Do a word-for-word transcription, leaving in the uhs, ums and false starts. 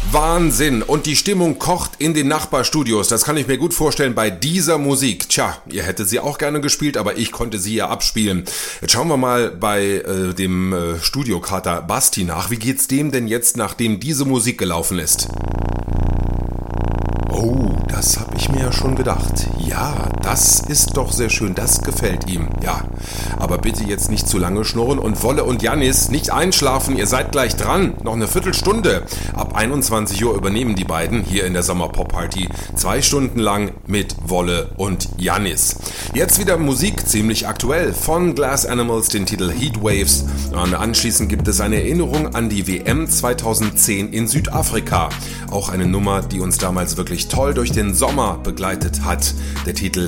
Wahnsinn! Und die Stimmung kocht in den Nachbarstudios. Das kann ich mir gut vorstellen bei dieser Musik. Tja, ihr hättet sie auch gerne gespielt, aber ich konnte sie ja abspielen. Jetzt schauen wir mal bei äh, dem äh, Studiokater Basti nach. Wie geht's dem denn jetzt, nachdem diese Musik gelaufen ist? Oh, das habe ich mir ja schon gedacht. Ja, das ist doch sehr schön, das gefällt ihm. Ja, aber bitte jetzt nicht zu lange schnurren und Wolle und Jannis nicht einschlafen, ihr seid gleich dran. Noch eine Viertelstunde. Ab einundzwanzig Uhr übernehmen die beiden hier in der Sommerpop-Party. Zwei Stunden lang mit Wolle und Jannis. Jetzt wieder Musik, ziemlich aktuell, von Glass Animals, den Titel Heatwaves. Und anschließend gibt es eine Erinnerung an die W M zweitausendzehn in Südafrika. Auch eine Nummer, die uns damals wirklich toll durch den Sommer begleitet hat. Der Titel